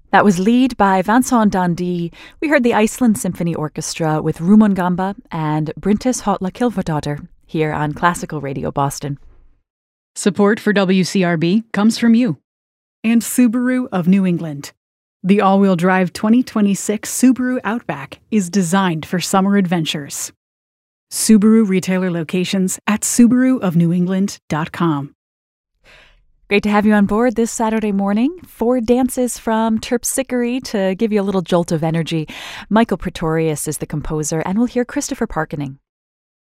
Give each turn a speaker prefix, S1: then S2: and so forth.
S1: That was Lead by Vincent Dundee. We heard the Iceland Symphony Orchestra with Rumongamba and Bryndís Hotla Kilvadóttir here on Classical Radio Boston.
S2: Support for WCRB comes from you and Subaru of New England. The all-wheel drive 2026 Subaru Outback is designed for summer adventures. Subaru retailer locations at SubaruofNewEngland.com.
S1: Great to have you on board this Saturday morning. 4 dances from Terpsichore to give you a little jolt of energy. Michael Pretorius is the composer, and we'll hear Christopher Parkening.